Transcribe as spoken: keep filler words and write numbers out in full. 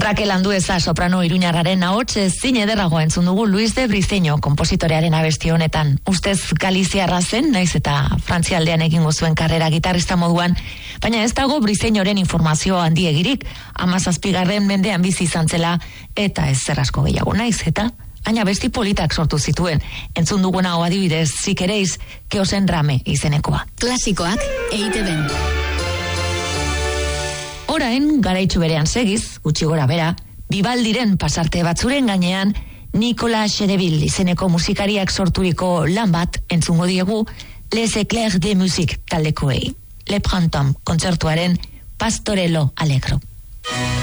Raquel Andueza soprano iruñarraren ahots ezin ederragoa entzun dugu Luis de Briceño konpositorearen abesti honetan. Ustez galiziarra zen, naiz eta Frantzialdean egingo zuen karrera gitarrista moduan, baina ez dago Briceñoren informazio handiegirik, hamazazpigarren mendean bizi izan zela eta ez zer asko gehiago naiz eta haina besti politak sortu zituen. Entzun duguna hoa adibidez, si queréis, Keosen Rame izenekoa. Klasikoak E I Te Ben. Orain, garaitzu berean segiz, gutxi gora bera, Bibaldiren pasarte batzuren gainean, Nicolas Cherebil izeneko musikariak sorturiko lan bat entzungo diegu Les Éclairs de Musique taldekoei. Le Printemps kontzertuaren Pastorello Allegro.